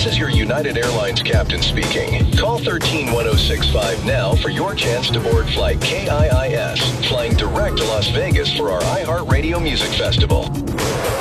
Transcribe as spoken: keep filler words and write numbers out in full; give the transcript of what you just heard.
This is your United Airlines captain speaking. Call one three one zero six five now for your chance to board flight K I I S, flying direct to Las Vegas for our iHeartRadio Music Festival.